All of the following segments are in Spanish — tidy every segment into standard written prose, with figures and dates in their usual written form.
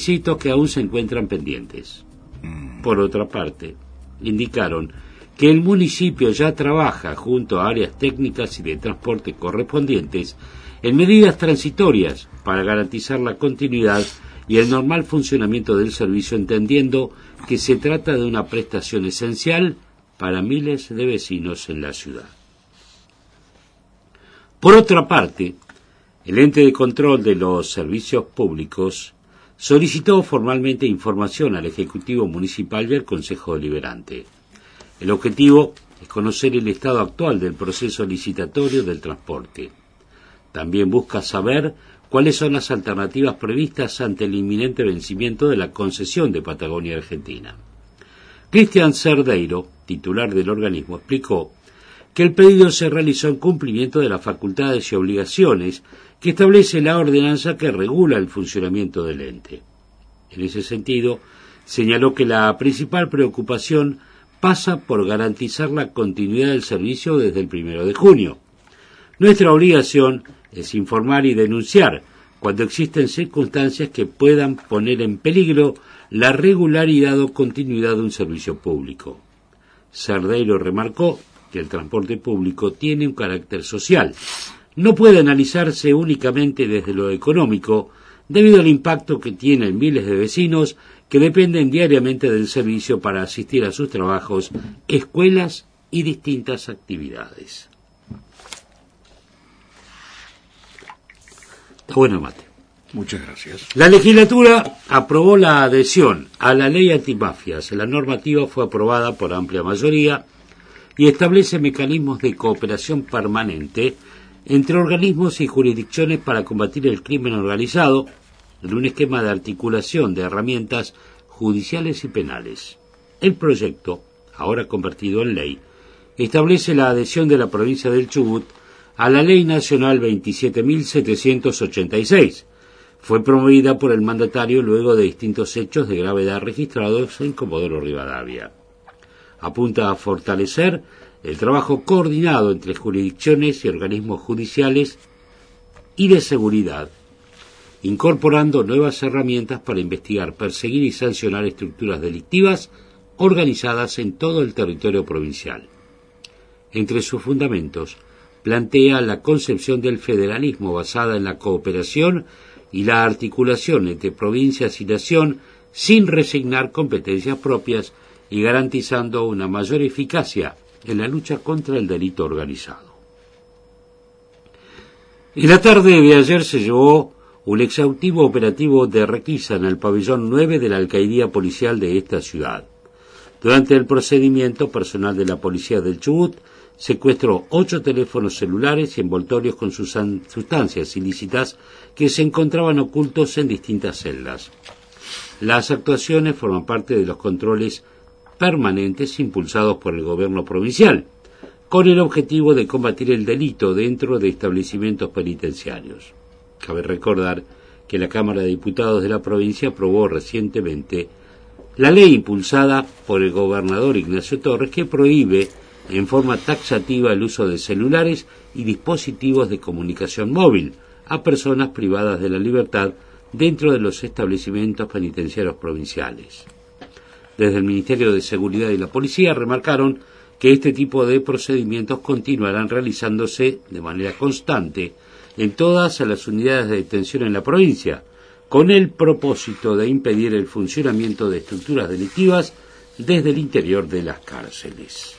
requisitos que aún se encuentran pendientes. Por otra parte, indicaron que el municipio ya trabaja junto a áreas técnicas y de transporte correspondientes en medidas transitorias para garantizar la continuidad y el normal funcionamiento del servicio, entendiendo que se trata de una prestación esencial para miles de vecinos en la ciudad. Por otra parte, el ente de control de los servicios públicos solicitó formalmente información al Ejecutivo Municipal y al Consejo Deliberante. El objetivo es conocer el estado actual del proceso licitatorio del transporte. También busca saber cuáles son las alternativas previstas ante el inminente vencimiento de la concesión de Patagonia Argentina. Cristian Cerdeiro, titular del organismo, explicó que el pedido se realizó en cumplimiento de las facultades y obligaciones que establece la ordenanza que regula el funcionamiento del ente. En ese sentido, señaló que la principal preocupación pasa por garantizar la continuidad del servicio desde el 1 de junio. Nuestra obligación es informar y denunciar cuando existen circunstancias que puedan poner en peligro la regularidad o continuidad de un servicio público. Cerdeiro remarcó que el transporte público tiene un carácter social. No puede analizarse únicamente desde lo económico, debido al impacto que tiene en miles de vecinos que dependen diariamente del servicio para asistir a sus trabajos, escuelas y distintas actividades. Está bueno, mate. Muchas gracias. La legislatura aprobó la adhesión a la ley antimafias. La normativa fue aprobada por amplia mayoría y establece mecanismos de cooperación permanente entre organismos y jurisdicciones para combatir el crimen organizado en un esquema de articulación de herramientas judiciales y penales. El proyecto, ahora convertido en ley, establece la adhesión de la provincia del Chubut a la Ley Nacional 27.786. Fue promovida por el mandatario luego de distintos hechos de gravedad registrados en Comodoro Rivadavia. Apunta a fortalecer el trabajo coordinado entre jurisdicciones y organismos judiciales y de seguridad, incorporando nuevas herramientas para investigar, perseguir y sancionar estructuras delictivas organizadas en todo el territorio provincial. Entre sus fundamentos, plantea la concepción del federalismo basada en la cooperación y la articulación entre provincias y nación sin resignar competencias propias y garantizando una mayor eficacia en la lucha contra el delito organizado. En la tarde de ayer se llevó un exhaustivo operativo de requisa en el pabellón 9 de la Alcaldía Policial de esta ciudad. Durante el procedimiento, personal de la Policía del Chubut secuestró 8 teléfonos celulares y envoltorios con sustancias ilícitas que se encontraban ocultos en distintas celdas. Las actuaciones forman parte de los controles permanentes impulsados por el gobierno provincial, con el objetivo de combatir el delito dentro de establecimientos penitenciarios. Cabe recordar que la Cámara de Diputados de la provincia aprobó recientemente la ley impulsada por el gobernador Ignacio Torres que prohíbe en forma taxativa el uso de celulares y dispositivos de comunicación móvil a personas privadas de la libertad dentro de los establecimientos penitenciarios provinciales. Desde el Ministerio de Seguridad y la Policía remarcaron que este tipo de procedimientos continuarán realizándose de manera constante en todas las unidades de detención en la provincia, con el propósito de impedir el funcionamiento de estructuras delictivas desde el interior de las cárceles.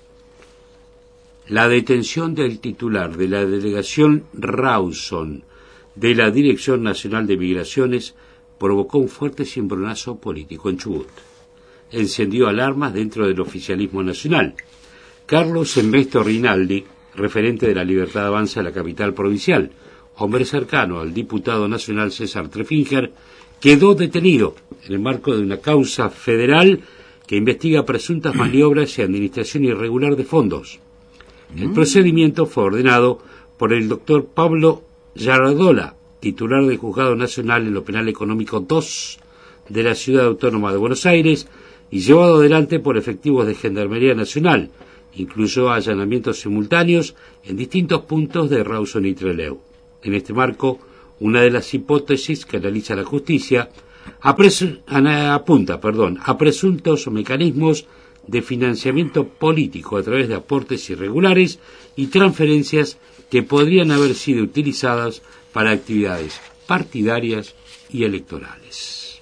La detención del titular de la delegación Rawson de la Dirección Nacional de Migraciones provocó un fuerte cimbronazo político en Chubut. Encendió alarmas dentro del oficialismo nacional. Carlos Ernesto Rinaldi, referente de la Libertad Avanza en la capital provincial, hombre cercano al diputado nacional César Trefinger, quedó detenido en el marco de una causa federal que investiga presuntas maniobras y administración irregular de fondos. El procedimiento fue ordenado por el doctor Pablo Yardola, titular del Juzgado Nacional en lo Penal Económico 2 de la Ciudad Autónoma de Buenos Aires y llevado adelante por efectivos de Gendarmería Nacional. Incluyó allanamientos simultáneos en distintos puntos de Rawson y Trelew. En este marco, una de las hipótesis que analiza la justicia apunta a presuntos mecanismos de financiamiento político a través de aportes irregulares y transferencias que podrían haber sido utilizadas para actividades partidarias y electorales.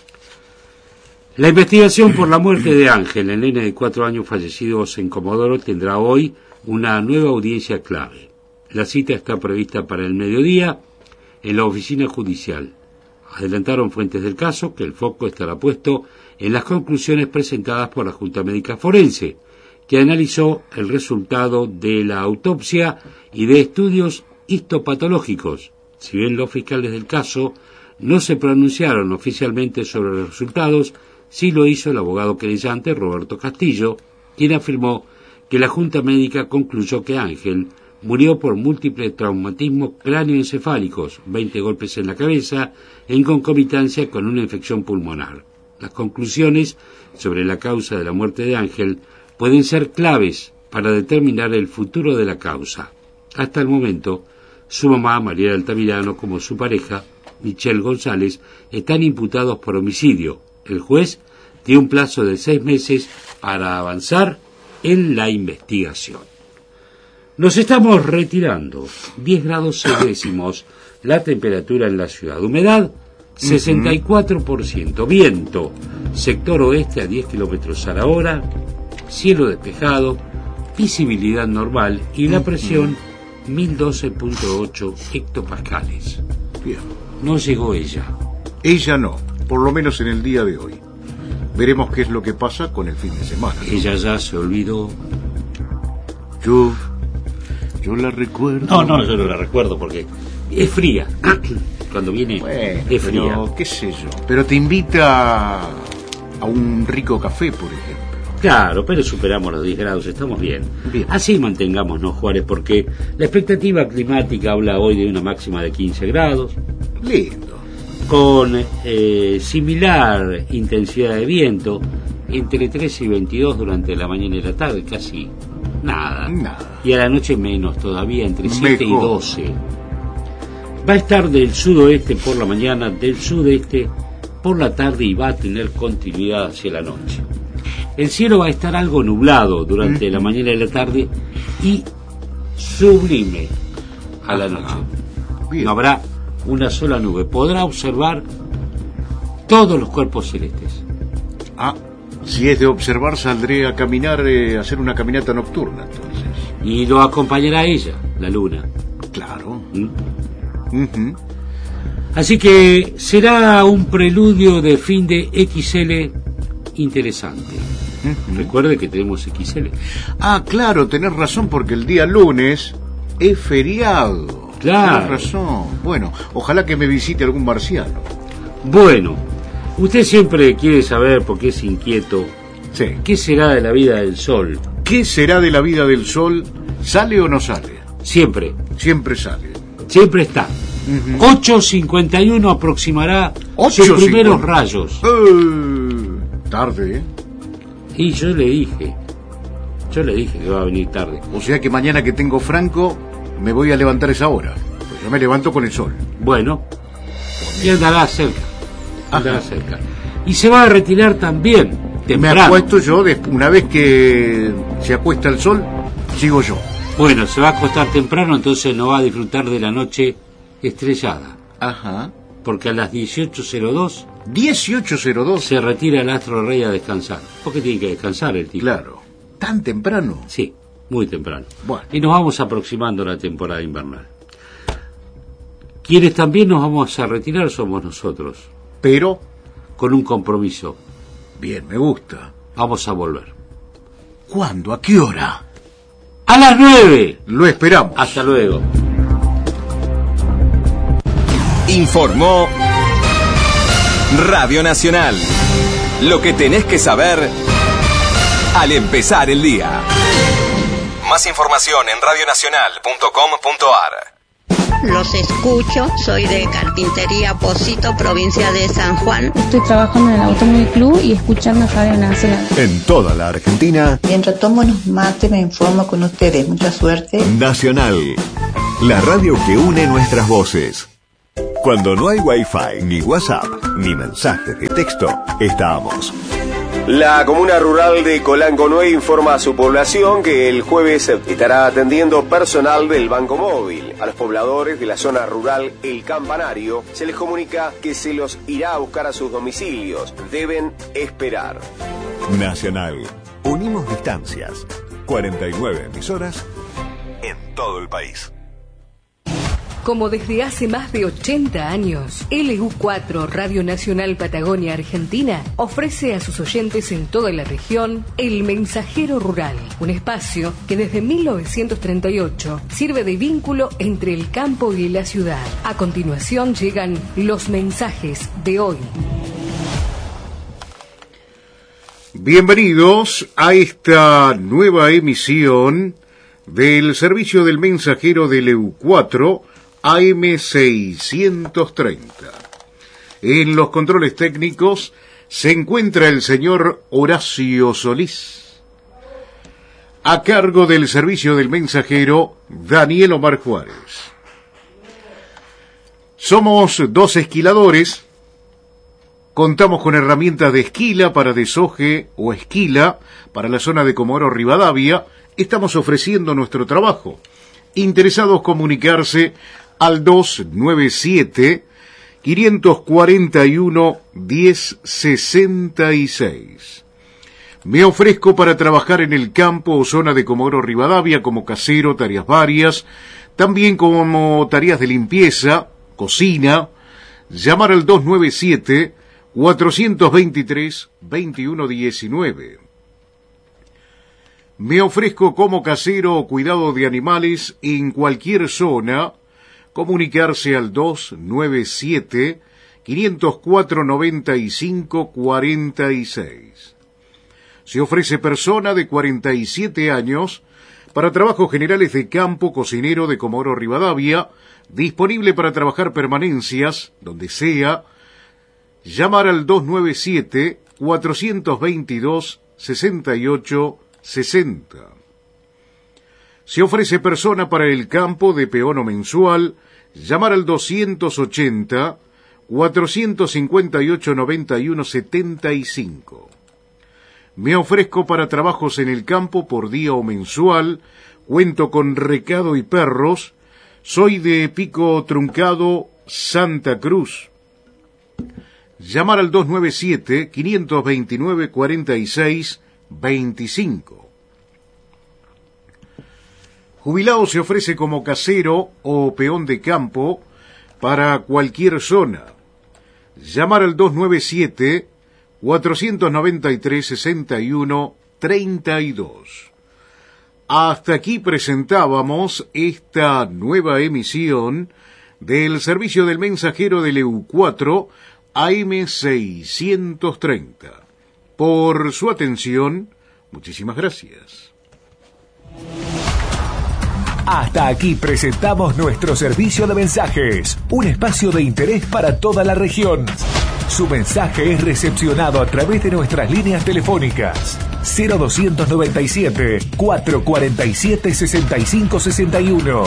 La investigación por la muerte de Ángel, el nene de 4 años fallecidos en Comodoro, tendrá hoy una nueva audiencia clave. La cita está prevista para el mediodía en la oficina judicial. Adelantaron fuentes del caso que el foco estará puesto en las conclusiones presentadas por la Junta Médica Forense, que analizó el resultado de la autopsia y de estudios histopatológicos. Si bien los fiscales del caso no se pronunciaron oficialmente sobre los resultados, sí lo hizo el abogado querellante Roberto Castillo, quien afirmó que la Junta Médica concluyó que Ángel murió por múltiples traumatismos cráneoencefálicos, 20 golpes en la cabeza, en concomitancia con una infección pulmonar. Las conclusiones sobre la causa de la muerte de Ángel pueden ser claves para determinar el futuro de la causa. Hasta el momento, su mamá, María Altamirano, como su pareja, Michelle González, están imputados por homicidio. El juez dio un plazo de 6 meses para avanzar en la investigación. Nos estamos retirando. 10 grados 6 décimos la temperatura en la ciudad. Humedad 64%. Viento sector oeste a 10 kilómetros a la hora. Cielo despejado. Visibilidad normal. Y la presión 1012.8 hectopascales. Bien. No llegó ella. Ella no, por lo menos en el día de hoy. Veremos qué es lo que pasa con el fin de semana, ¿no? Ella ya se olvidó. Yo la recuerdo. No, yo no la recuerdo porque es fría. Cuando viene es fría. Pero, qué sé yo. Pero te invita a un rico café, por ejemplo. Claro, pero superamos los 10 grados, estamos bien. Así mantengámonos, Juárez, porque la expectativa climática habla hoy de una máxima de 15 grados. Lindo. Con similar intensidad de viento, entre 13 y 22 durante la mañana y la tarde, casi nada. Y a la noche menos todavía, entre 7 y 12. Va a estar del sudoeste por la mañana, del sudeste por la tarde y va a tener continuidad hacia la noche. El cielo va a estar algo nublado durante la mañana y la tarde y sublime a la noche. No habrá una sola nube. Podrá observar todos los cuerpos celestes. Si es de observar, saldré a caminar, a hacer una caminata nocturna, entonces. Y lo acompañará ella, la luna. Claro. Así que será un preludio de fin de XL interesante. Recuerde que tenemos XL. Claro, tenés razón, porque el día lunes es feriado. Claro. Tenés razón. Bueno, ojalá que me visite algún marciano. Bueno, usted siempre quiere saber, porque es inquieto, sí. ¿Qué será de la vida del sol? ¿Qué será de la vida del sol? ¿Sale o no sale? Siempre. Siempre sale. Siempre está. 8:51 aproximará sus primeros rayos. Tarde, ¿eh? Y yo le dije que va a venir tarde. O sea que mañana que tengo franco, me voy a levantar esa hora. Pues yo me levanto con el sol. Bueno, y andará cerca. Y se va a retirar también temprano. Me acuesto yo, una vez que se acuesta el sol, sigo yo. Bueno, se va a acostar temprano, entonces no va a disfrutar de la noche estrellada. Porque a las 18:02 se retira el astro rey a descansar. Porque tiene que descansar el tipo. Claro. ¿Tan temprano? Sí, muy temprano. Bueno. Y nos vamos aproximando a la temporada invernal. Quienes también nos vamos a retirar somos nosotros. Pero con un compromiso. Bien, me gusta. Vamos a volver. ¿Cuándo? ¿A qué hora? ¡A las 9! Lo esperamos. Hasta luego. Informó Radio Nacional. Lo que tenés que saber al empezar el día. Más información en radionacional.com.ar. Los escucho, soy de Carpintería Pocito, provincia de San Juan. Estoy trabajando en el Automóvil Club y escuchando Radio Nacional. En toda la Argentina. Mientras tomo unos mates me informo con ustedes. Mucha suerte. Nacional, la radio que une nuestras voces. Cuando no hay Wi-Fi, ni WhatsApp, ni mensajes de texto, estamos. La comuna rural de Colangonuey informa a su población que el jueves estará atendiendo personal del Banco Móvil. A los pobladores de la zona rural El Campanario se les comunica que se los irá a buscar a sus domicilios. Deben esperar. Nacional. Unimos distancias. 49 emisoras en todo el país. Como desde hace más de 80 años, LU4 Radio Nacional Patagonia Argentina ofrece a sus oyentes en toda la región El Mensajero Rural, un espacio que desde 1938 sirve de vínculo entre el campo y la ciudad. A continuación llegan los mensajes de hoy. Bienvenidos a esta nueva emisión del servicio del mensajero del LU4 AM630. En los controles técnicos se encuentra el señor Horacio Solís. A cargo del servicio del mensajero, Daniel Omar Juárez. Somos 2 esquiladores. Contamos con herramientas de esquila para desoje o esquila para la zona de Comodoro Rivadavia. Estamos ofreciendo nuestro trabajo. Interesados comunicarse al 297-541-1066. Me ofrezco para trabajar en el campo o zona de Comodoro Rivadavia como casero, tareas varias, también como tareas de limpieza, cocina. Llamar al 297-423-2119. Me ofrezco como casero o cuidado de animales en cualquier zona. Comunicarse al 297-504-9546. Se ofrece persona de 47 años para trabajos generales de campo, cocinero de Comodoro Rivadavia, disponible para trabajar permanencias, donde sea. Llamar al 297-422-6860. Se ofrece persona para el campo de peón o mensual. Llamar al 280-458-9175. Me ofrezco para trabajos en el campo por día o mensual. Cuento con recado y perros. Soy de Pico Truncado, Santa Cruz. Llamar al 297-529-4625. Jubilado se ofrece como casero o peón de campo para cualquier zona. Llamar al 297-493-6132. Hasta aquí presentábamos esta nueva emisión del servicio del mensajero del LU4 AM630. Por su atención, muchísimas gracias. Hasta aquí presentamos nuestro servicio de mensajes, un espacio de interés para toda la región. Su mensaje es recepcionado a través de nuestras líneas telefónicas 0297-447-6561,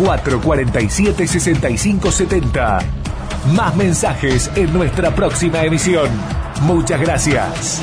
447-6570. Más mensajes en nuestra próxima emisión. Muchas gracias.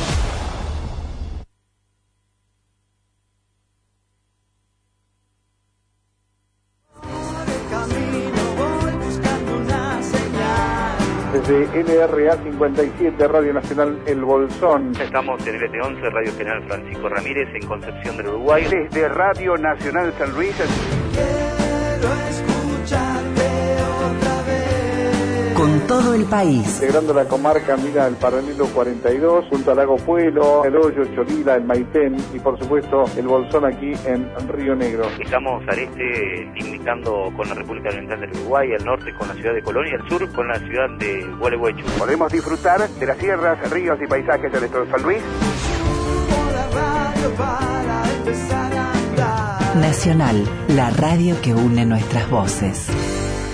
Desde LRA 57, Radio Nacional El Bolsón. Estamos en LT11, Radio General Francisco Ramírez, en Concepción del Uruguay. Desde Radio Nacional San Luis. Quiero escucharte otra vez. Con todo el país. Integrando la comarca, mira, el paralelo 42, junto al lago Puelo, el Hoyo, Cholila, el Maitén y por supuesto el Bolsón aquí en Río Negro. Estamos al este limitando con la República Oriental del Uruguay, al norte con la ciudad de Colón y al sur con la ciudad de Gualeguaychú. Podemos disfrutar de las sierras, ríos y paisajes del estado de San Luis. Nacional, la radio que une nuestras voces.